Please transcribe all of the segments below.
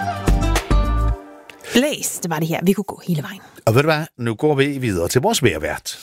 Blæs, det var det her. Vi kunne gå hele vejen. Og ved du hvad? Nu går vi videre til vores vejrvært.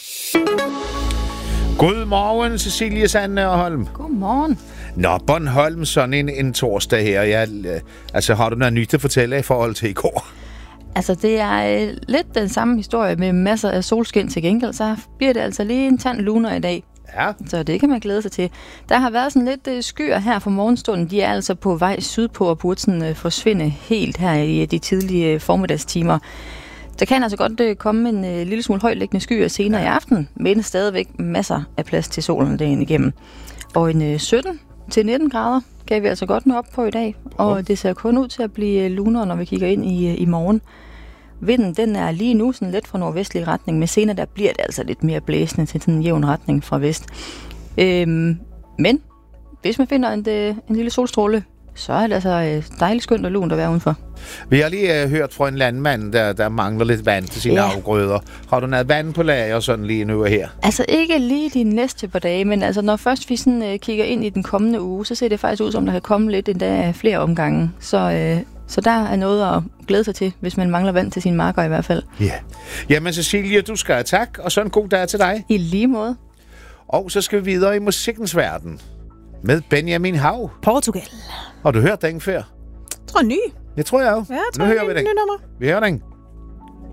Godmorgen, Cecilie Sande og Holm. Godmorgen. Nå, Bornholm, sådan en torsdag her. Har du noget nyt at fortælle i forhold til i går? Altså, det er lidt den samme historie med masser af solskin til gengæld. Så bliver det altså lige en tand luner i dag. Ja. Så det kan man glæde sig til. Der har været sådan lidt skyer her for morgenstunden. De er altså på vej sydpå og burde sådan forsvinde helt her i de tidlige formiddagstimer. Der kan altså godt komme en lille smule højtliggende skyer senere i aften, men stadigvæk masser af plads til solen dagen igennem. Og en 17 til 19 grader kan vi altså godt nå op på i dag, og det ser kun ud til at blive lunere, når vi kigger ind i morgen. Vinden, den er lige nu sådan lidt fra nordvestlig retning, men senere der bliver det altså lidt mere blæsende til sådan en jævn retning fra vest. Men hvis man finder en lille solstråle, så er det altså dejligt skønt og lunt at være udenfor. Vi har lige hørt fra en landmand, der mangler lidt vand til sine afgrøder. Har du noget vand på lager sådan lige nu og her? Altså ikke lige de næste par dage, men altså når først vi sådan kigger ind i den kommende uge, så ser det faktisk ud som, der kan komme lidt endda flere omgange. Så der er noget at glæde sig til, hvis man mangler vand til sine marker i hvert fald. Ja. Jamen Cecilie, du skal have tak, og så en god dag til dig. I lige måde. Og så skal vi videre i musikkens verden med Benjamin Hav. Portugal. Har du hørt den før? Jeg tror ny. Det tror jeg jo. Ja, jeg tror, nu hører vi den. Vi hører den.